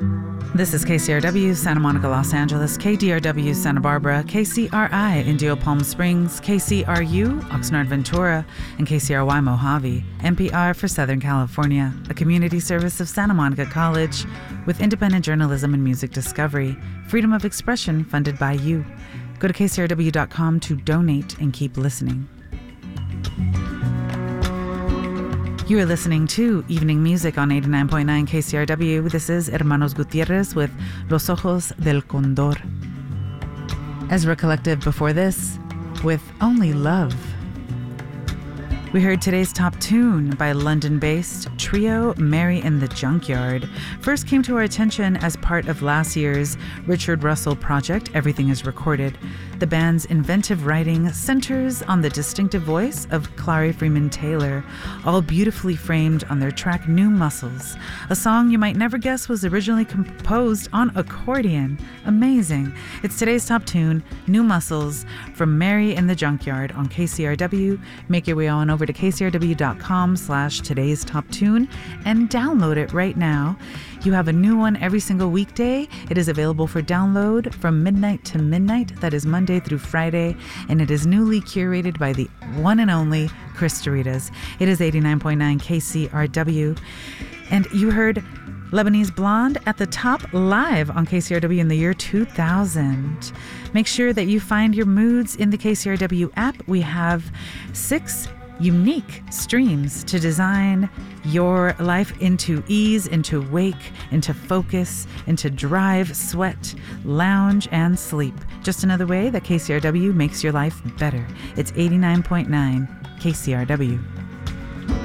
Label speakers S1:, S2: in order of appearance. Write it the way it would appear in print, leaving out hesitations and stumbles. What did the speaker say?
S1: This is KCRW, Santa Monica, Los Angeles, KDRW, Santa Barbara, KCRI, Indio Palm Springs, KCRU, Oxnard Ventura, and KCRY Mojave, NPR for Southern California, a community service of Santa Monica College with independent journalism and music discovery, freedom of expression funded by you. Go to kcrw.com to donate and keep listening. You are listening to Evening Music on 89.9 KCRW. This is Hermanos Gutierrez with Los Ojos del Condor. Ezra Collective before this with Only Love. We heard today's top tune by London-based trio Mary in the Junkyard. First came to our attention as part of last year's Richard Russell project, Everything is Recorded. The band's inventive writing centers on the distinctive voice of Clary Freeman Taylor, all beautifully framed on their track New Muscles, a song you might never guess was originally composed on accordion. Amazing. It's today's top tune, New Muscles, from Mary in the Junkyard on KCRW. Make your way on over to kcrw.com/today's top tune and download it right now. You have a new one every single weekday. It is available for download from midnight to midnight. That is Monday through Friday. And it is newly curated by the one and only Chris Doritas. It is 89.9 KCRW. And you heard Lebanese Blonde at the top live on KCRW in the year 2000. Make sure that you find your moods in the KCRW app. We have 6 unique streams to design your life into ease, into wake, into focus, into drive, sweat, lounge, and sleep. Just another way that KCRW makes your life better. It's 89.9 KCRW.